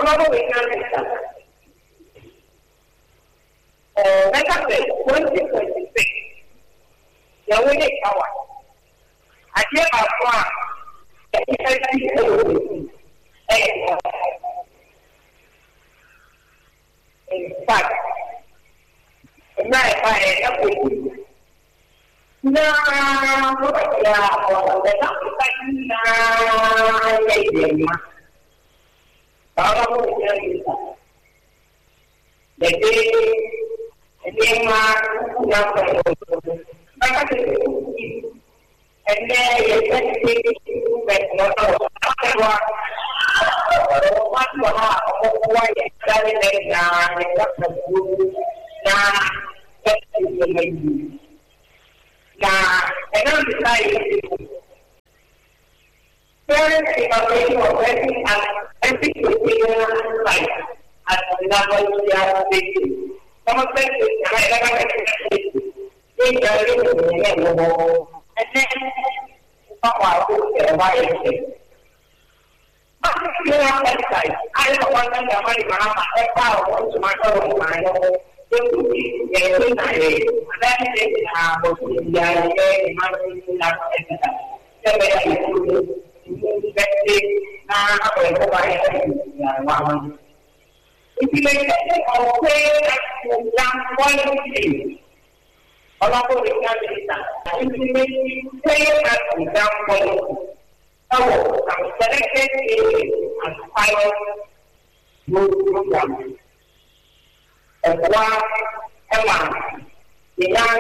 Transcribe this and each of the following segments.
Ọlọ́run mi náà ní ìta. Mẹ́ta pẹ̀ 2026 ìyàwó ilé ìkáwà. Àti àfọ́ à ẹ̀yìn ẹ̀sìn ẹ̀yìn in fact, na enam desain parents evaluation of every site as nama dia safety. Sama sekali jangan ini jadi ini and apa itu terbaik. Masih kita site. Ada orang yang mana mana apa cuma orang mana. Yang ini ada yang bosnya yang mana itu saya itu apa yang baik ya mama itu mereka oke yang kualitas kalau aku dengar cerita itu mereka yang kualitas tahu kalau mereka aspire program emang yang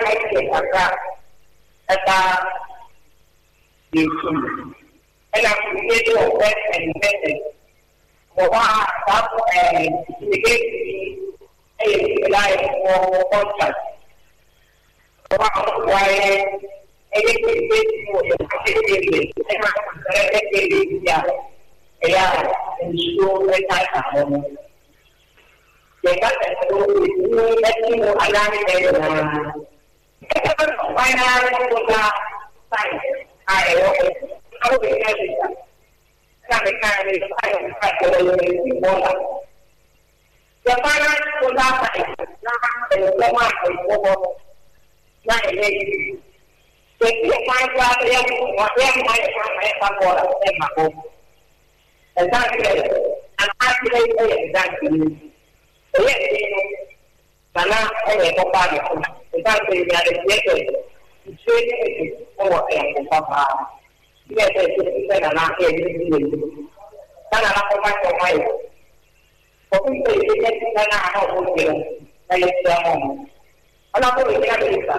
kita di sini. Enak itu best and best. Bahwa satu sedikit nilai kontrak. Bahwa ini sedikit yang sedikit. Emang sedikit ya. Ya, itu mereka tahu. Jika itu itu alami dari kita kan final kita saya ayo aku dengar cerita kan mereka ini bola jangan bola nah lama nah ini jadi main yang main bola emak dan anak kita itu yang dan karena kopan kita tidak ada itu semua yang kopan dia kita anak ini karena anak kopan tapi kita anak mungkin saya semua anak pun tidak bisa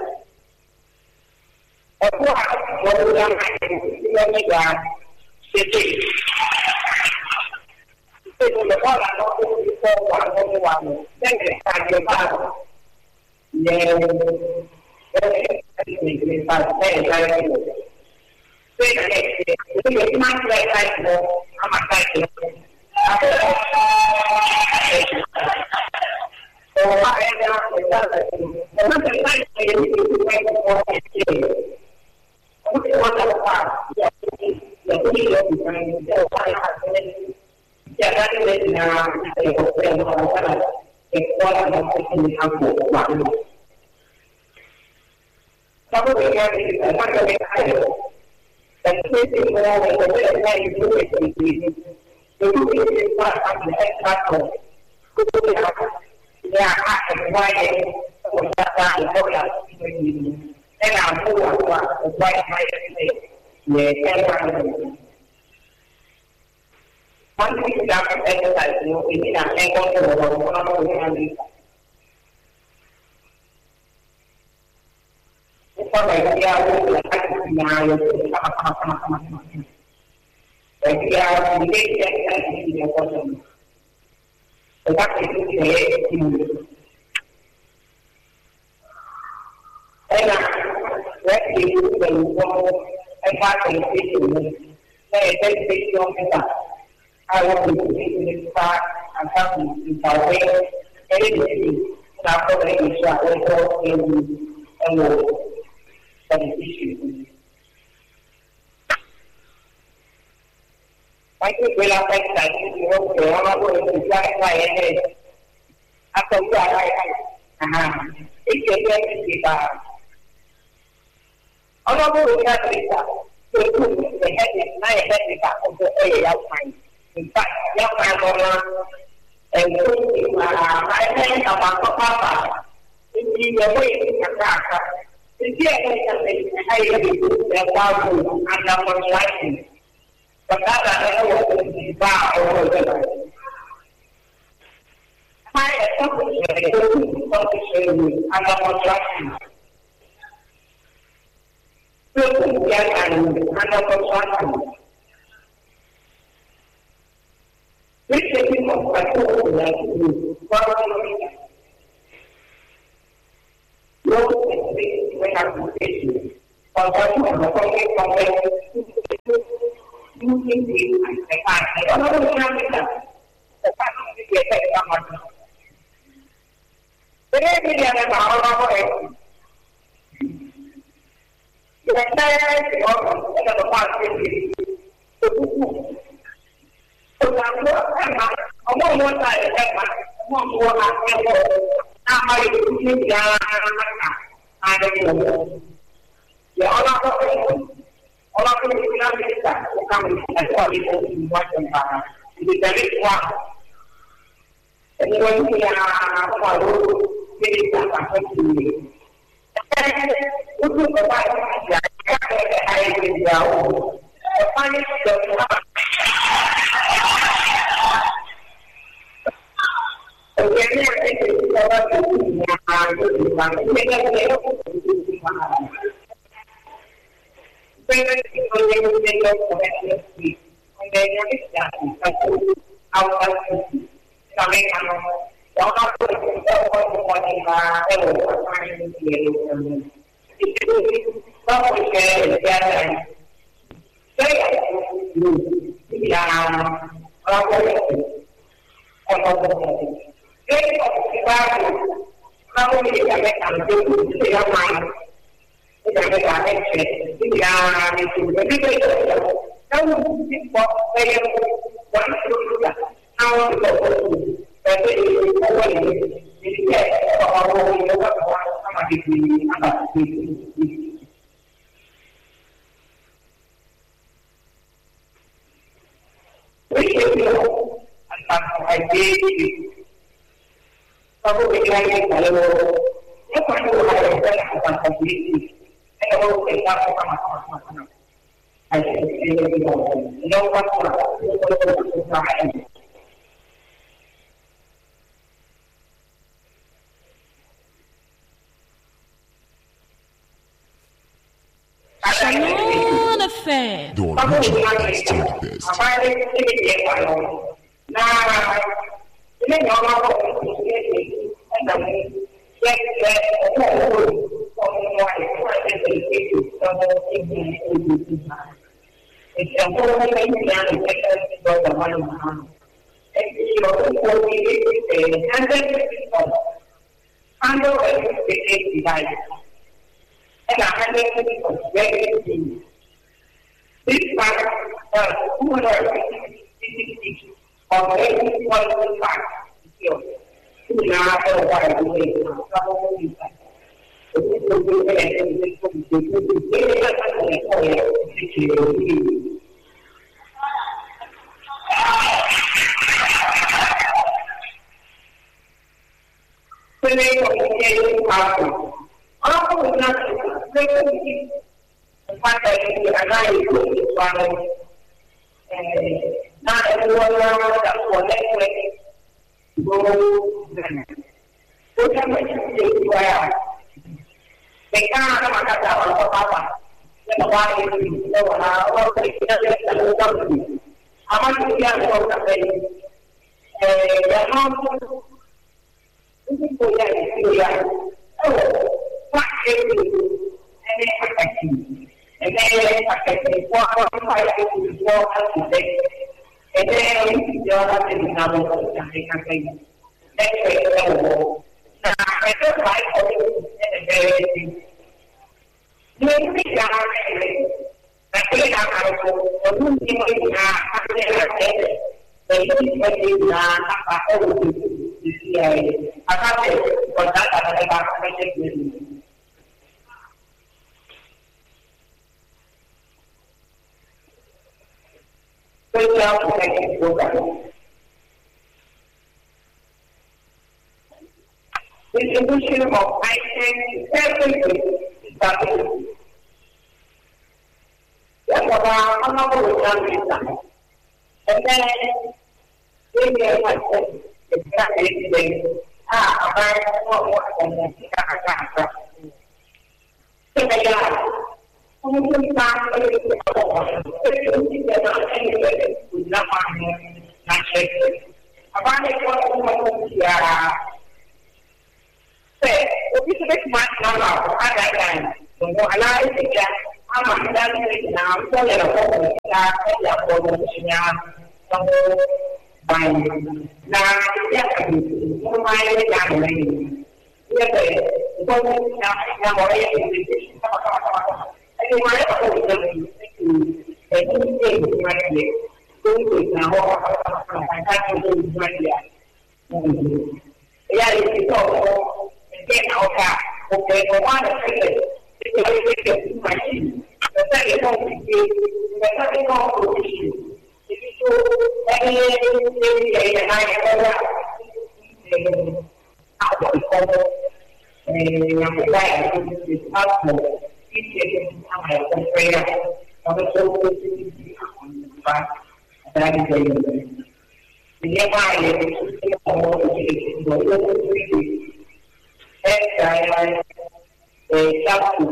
aku harus yang yang sedih itu lepas aku itu orang yang kita jumpa yang ini saya itu yang mana saya amat saya jangan dengan yang melakukan sekolah dan aku waktu. Kamu dengan mana kita dan semua yang berada itu pasang satu. Ya akan baik mendapat orang ini. Saya buat baik ini. Ya saya Nanti kita akan exercise ini yang engkau orang yang bisa. Supaya dia punya sama-sama. Bagi dia tidak kosong. Tetapi itu tidak ini. Saya itu belum empat itu. Saya itu kita. Kalau kita akan mencapai ini kenapa Indonesia itu yang berisiko. Pagi gue lakukan tadi, gue orang boleh berjuang lain ni. Atau buat lain. Itu yang kita. Orang boleh cerita. Itu naik kita untuk yang main. Kita yang main orang itu lain sama apa. Ini yang boleh kita. Ini yang itu yang baru anda menilai. Perkara yang dibahas oleh saya itu kondisi anda menilai. Kemudian anda menilai. Jadi membantu dengan orang lain. Mungkin di depan, orang yang kita depan kita sama. Jadi dia ada orang-orang yang saya orang ada depan sini. Pertama, orang mau saya apa? Mau buat apa? Nama itu dia ada di ya orang itu bilang kita bukan soal itu semua tentang ini dari uang. Kemudian yang baru kita pakai ini. Untuk berbagai hari jauh, paling jauh. Kemudian kita Tapi kalau orang yang melihat apa yang ada, jadi bagaimana apa orang di sini, apa yang kita ada di bawah macam ni. Sejauh ini bukan. Distribution of items everything is happening. Yang orang mengumpulkan kita, dan ini macam kita ini, apa yang semua kita akan saya mungkin tak itu orang tidak ada ulama nasihat apa yang orang manusia tapi sebaik mana ada kan semua alai saja amat dan nam saya lakukan kita yang produknya semua baik nah dia semua yang lain dia yang orang yang ini mana aku jadi ini mana dia tunggu nak orang itu dia ya itu mungkin awak okey orang ada itu macam saya itu kita itu produksi itu ini naik orang apa itu yang baik itu apa ini sama yang saya kalau saya ada di sini dia baik itu saya satu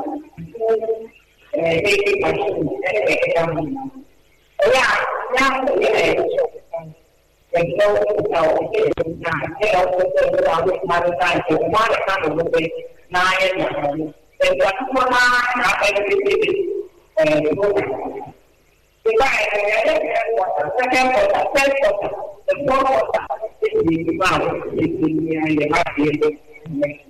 ini masih ada kami ya yang ini yang kita tahu nah kalau kita tahu mana saja mana kan lebih naik dan bagaimana apa yang kita kita ada semua di mana di dunia yang ada